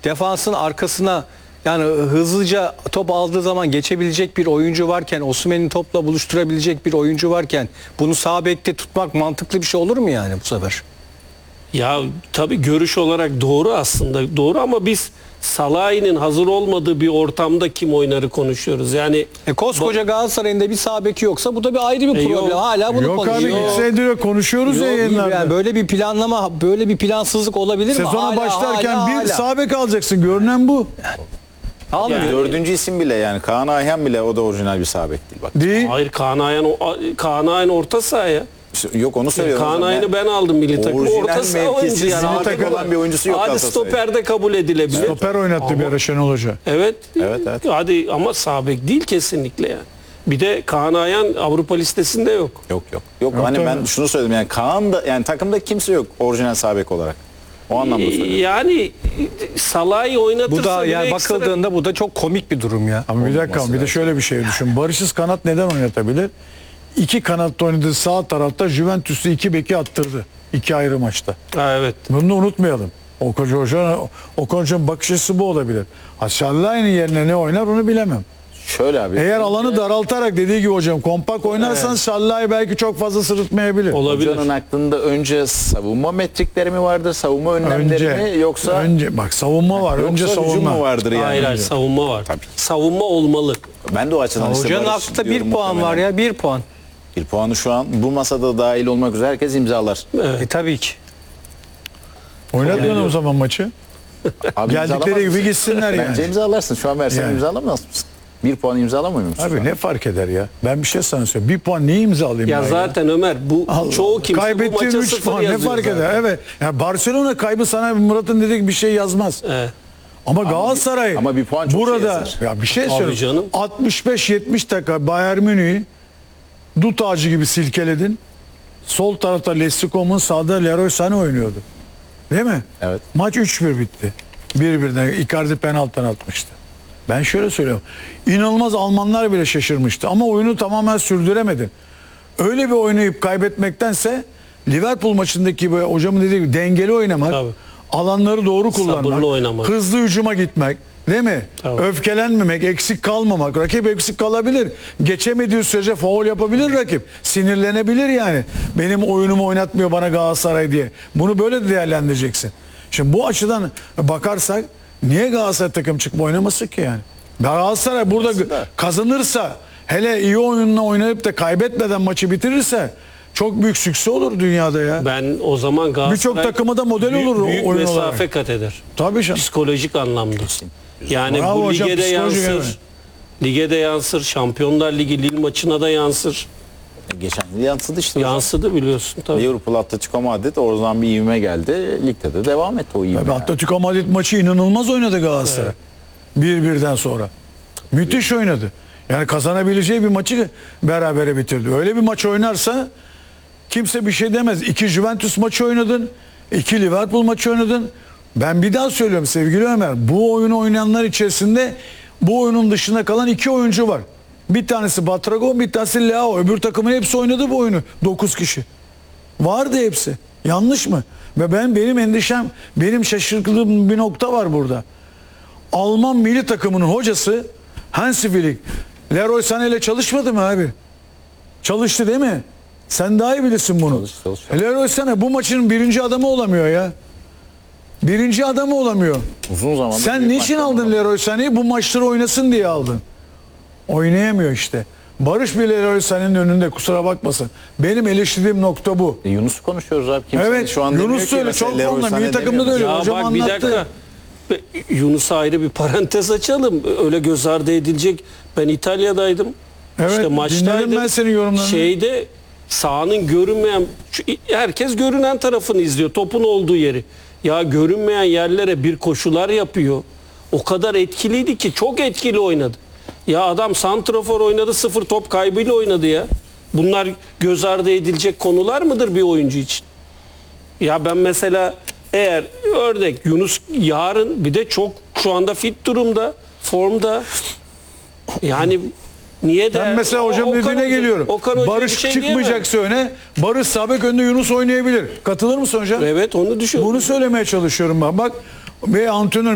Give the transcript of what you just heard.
defansın arkasına yani hızlıca top aldığı zaman geçebilecek bir oyuncu varken, Osimhen'i topla buluşturabilecek bir oyuncu varken bunu sağ bekte tutmak mantıklı bir şey olur mu yani bu sefer? Ya tabii görüş olarak doğru aslında. Doğru ama biz Salah'ın hazır olmadığı bir ortamda kim oynarı konuşuyoruz. Yani Koskoca Galatasaray'ın da bir sağ beki yoksa bu da bir ayrı bir problem. Yok. Hala bunu Yok abi konuşuyoruz. 2 senedir konuşuyoruz ya yayınlarda. Yani böyle bir planlama, böyle bir plansızlık olabilir mi? Sezona başlarken hala. bir sağ bek alacaksın. Görünen bu. Almıyor. Yani- Dördüncü isim bile yani Kaan Ayhan bile o da orijinal bir sağ bek değil bak. Değil. hayır Kaan Ayhan orta saha ya. Yok onu söylüyorum. Kaan hocam. Ayhan'ı ben aldım milli takım. Orijinal Orta saha mevkisi oyuncu yani. milli Hadi takım olan bir oyuncusu yok Hadi Galatasaray'ın. stoperde kabul edilebilir. Stoper oynattı bir ara Şenol Hoca. Evet. Evet. Hadi ama sağ bek değil kesinlikle yani. Bir de Kaan Ayhan Avrupa listesinde yok. Yok. Hani tabii. ben şunu söyledim yani Kaan da yani takımda kimse yok orijinal sağ bek olarak. O anlamda söylüyorum. Yani Salah'ı oynatırsa Bu da bile yani ekstra- bakıldığında bu da çok komik bir durum ya. Ama bir dakika bir de şöyle bir şey düşün. Barış'ız kanat neden oynatabilir? 2 kanatta oynadığı sağ tarafta Juventus'u 2 beki attırdı. 2 ayrı maçta. Ha, evet. Bunu da unutmayalım. Okan Hoca'nın bakış açısı bu olabilir. Salah'ın yerine ne oynar onu bilemem. Şöyle abi. Eğer alanı daraltarak dediği gibi hocam kompak oynarsan Salah'ı belki çok fazla sırıtmayabilir. Olabilir. Hocanın aklında önce savunma metrikleri mi vardır, savunma önlemleri mi yoksa önce bak savunma var. yoksa Önce hücum savunma mu vardır yani? Hayır savunma var. Tabii. Savunma olmalı. Ben de o açıdan işte Hocanın Barış aklında diyorum 1 puan var muhtemelen. ya, 1 puan. Bir puanı şu an bu masada dahil olmak üzere herkes imzalar. Tabii ki. Oynatmayalım o zaman maçı. Abi Geldikleri imzalamaz gibi mısın? gitsinler yani. Bence imzalarsın. Şu an versen Yani. imzalamaz mısın? 1 puan imzalamıyor musun? şu Abi an? ne fark eder ya? Ben bir şey sana söyleyeyim. 1 puan niye imzalayayım Ya ben zaten Ömer bu Allah çoğu Allah. kimse bu Kaybettiğin maça 3 sıfır puan ne yazıyor fark zaten. eder? Evet. Yani Barcelona kaybı sana Murat'ın dediği gibi bir şey yazmaz. Evet. Ama Galatasaray ama bir puan çok burada şey yazar. ya bir şey Tabii söyleyeyim. canım. 65-70 dakika Bayern Münih'i dut ağacı gibi silkeledin. Sol tarafta Lessikom'un sağda Leroy Sané oynuyordu. Değil mi? Evet. Maç 3-1 bitti. 1-1'den Icardi penaltıdan atmıştı. Ben şöyle söylüyorum. İnanılmaz Almanlar bile şaşırmıştı ama oyunu tamamen sürdüremedin. Öyle bir oynayıp kaybetmektense Liverpool maçındaki gibi hocamın dediği gibi dengeli oynamak, Tabii. alanları doğru kullanmak, Sabırlı oynamak. hızlı hücuma gitmek, değil mi? Tabii. Öfkelenmemek, eksik kalmamak. Rakip eksik kalabilir. Geçemediği sürece faul yapabilir rakip. Sinirlenebilir yani. Benim oyunumu oynatmıyor bana Galatasaray diye. Bunu böyle de değerlendireceksin. Şimdi bu açıdan bakarsak niye Galatasaray takım çıkıp oynaması ki yani? Galatasaray burada kazanırsa hele iyi oyunla oynayıp da kaybetmeden maçı bitirirse çok büyük sükse olur dünyada ya. Ben o zaman Galatasaray Birçok takıma da model olur büyük oyun mesafe olarak. kat eder. Tabii canım. Psikolojik anlamda. Yani Bravo bu hocam, lige de psikolojik, yansır. evet. Lige de yansır. Şampiyonlar Ligi Lille maçına da yansır. Geçen yıl yansıdı işte. Yansıdı biliyorsun tabii. Liverpool Atletico Madrid oradan bir ivme geldi. Ligde de devam etti o ivme. Tabii Atletico Madrid maçı inanılmaz oynadı Galatasaray. 1-1'den sonra. Müthiş oynadı. Yani kazanabileceği bir maçı berabere bitirdi. Öyle bir maç oynarsa kimse bir şey demez. 2 Juventus maçı oynadın. 2 Liverpool maçı oynadın. Ben bir daha söylüyorum sevgili Ömer. Bu oyunu oynayanlar içerisinde bu oyunun dışında kalan 2 oyuncu var. Bir tanesi Batragon, bir tanesi Leao. Öbür takımın hepsi oynadı bu oyunu. 9 kişi. Vardı hepsi. Yanlış mı? Ve benim endişem, benim şaşırdığım bir nokta var burada. Alman milli takımının hocası Hansi Flick Leroy Sané ile çalışmadı mı abi? Çalıştı değil mi? Sen daha iyi bilirsin bunu. Çalıştı. Leroy Sané bu maçın birinci adamı olamıyor ya. Birinci adamı olamıyor. Uzun zamandır. Sen büyük niçin maçlar aldın var. Leroy Sané'yi? Bu maçları oynasın diye aldın. Oynayamıyor işte. Barış bile Leroy Sané'nin önünde kusura bakmasın. Benim eleştirdiğim nokta bu. Yunus'u konuşuyoruz abi. Kimse Evet, şu an Yunus demiyor ki öyle, mesela çok Leroy formda. Sané Milli takımda da demiyor. öyle. Ya hocam bak bir anlattı. dakika. Yunus'a ayrı bir parantez açalım. Öyle göz ardı edilecek. Ben İtalya'daydım. Evet, işte maçtaydım. dinledim ben senin yorumlarını. Şeyde sahanın görünmeyen, herkes görünen tarafını izliyor. Topun olduğu yeri. Ya görünmeyen yerlere bir koşular yapıyor. O kadar etkiliydi ki çok etkili oynadı. Ya adam santrafor oynadı, 0 top kaybıyla oynadı ya. Bunlar göz ardı edilecek konular mıdır bir oyuncu için? Ya ben mesela eğer örnek Yunus yarın bir de çok şu anda fit durumda, formda. Yani niye de Ben mesela hocam Okan dediğine Hoca- geliyorum. Okan Hoca'ya Barış bir şey diyemem. çıkmayacaksa öne, Barış sağ bek önde Yunus oynayabilir. Katılır mısın hocam? Evet onu düşünüyorum. Bunu söylemeye çalışıyorum ben. Bak ve antrenör